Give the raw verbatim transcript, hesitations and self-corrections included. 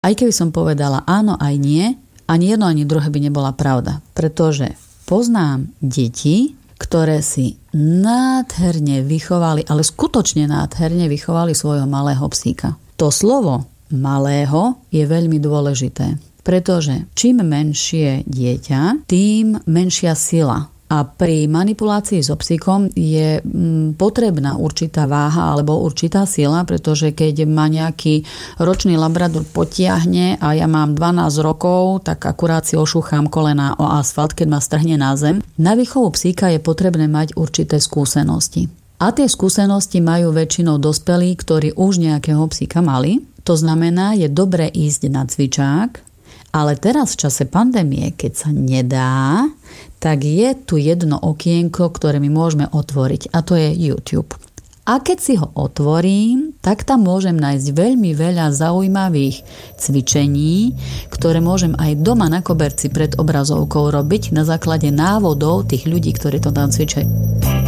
Aj keby som povedala áno, aj nie, ani jedno, ani druhé by nebola pravda. Pretože poznám deti, ktoré si nádherne vychovali, ale skutočne nádherne vychovali svojho malého psíka. To slovo malého je veľmi dôležité, pretože čím menšie dieťa, tým menšia sila. A pri manipulácii so psíkom je potrebná určitá váha alebo určitá sila, pretože keď ma nejaký ročný labrador potiahne a ja mám dvanásť rokov, tak akurát si ošúcham kolena o asfalt, keď ma strhne na zem. Na výchovu psíka je potrebné mať určité skúsenosti. A tie skúsenosti majú väčšinou dospelí, ktorí už nejakého psíka mali. To znamená, je dobré ísť na cvičák, ale teraz v čase pandémie, keď sa nedá, tak je tu jedno okienko, ktoré my môžeme otvoriť, a to je YouTube. A keď si ho otvorím, tak tam môžem nájsť veľmi veľa zaujímavých cvičení, ktoré môžem aj doma na koberci pred obrazovkou robiť na základe návodov tých ľudí, ktorí to tam cvičajú.